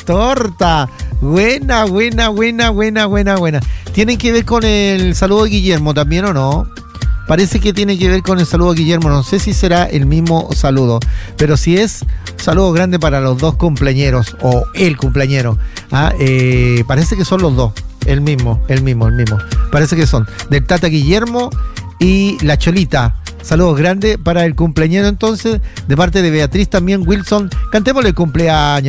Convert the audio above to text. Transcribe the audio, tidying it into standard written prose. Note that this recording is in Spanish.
torta. Buena. ¿Tiene que ver con el saludo de Guillermo también o no? Parece que tiene que ver con el saludo de Guillermo. No sé si será el mismo saludo, pero si es saludo grande para los dos cumpleañeros o el cumpleañero. Parece que son los dos. El mismo. Parece que son del Tata Guillermo y la Cholita. Saludos grandes para el cumpleañero entonces, de parte de Beatriz también, Wilson. Cantémosle el cumpleaños.